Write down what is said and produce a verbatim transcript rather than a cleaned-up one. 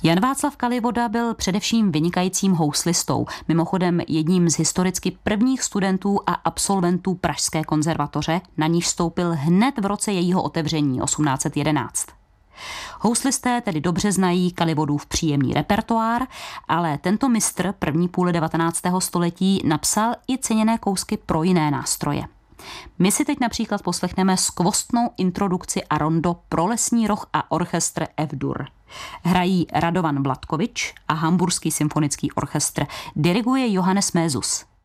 Jan Václav Kalivoda byl především vynikajícím houslistou, mimochodem jedním z historicky prvních studentů a absolventů Pražské konzervatoře, na níž vstoupil hned v roce jejího otevření osmnáct set jedenáct. Houslisté tedy dobře znají Kalivodův příjemný repertoár, ale tento mistr první půle devatenáctého století napsal i ceněné kousky pro jiné nástroje. My si teď například poslechneme skvostnou introdukci a rondo pro lesní roh a orchestr F-dur. Hrají Radovan Vlatkovič a Hamburský symfonický orchestr. Diriguje Johannes Mézus.